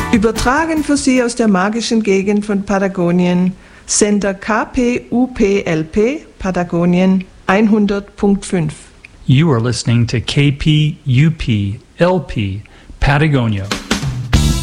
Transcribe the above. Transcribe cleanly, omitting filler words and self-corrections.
Übertragen für Sie aus der magischen Gegend von Patagonien, Sender KPUPLP, Patagonien 100.5. You are listening to KPUP LP, Patagonia